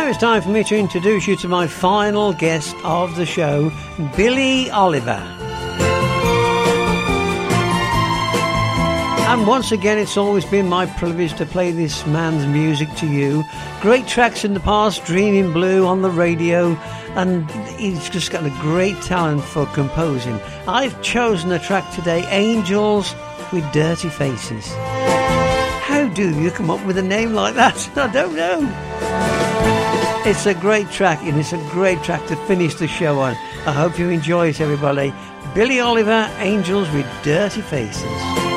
Now it's time for me to introduce you to my final guest of the show, Billy Oliver. And once again, it's always been my privilege to play this man's music to you. Great tracks in the past, Dreaming Blue on the radio, and he's just got a great talent for composing. I've chosen a track today, Angels with Dirty Faces. How do you come up with a name like that? I don't know. It's a great track, and it's a great track to finish the show on. I hope you enjoy it, everybody. Billy Oliver, Angels with Dirty Faces.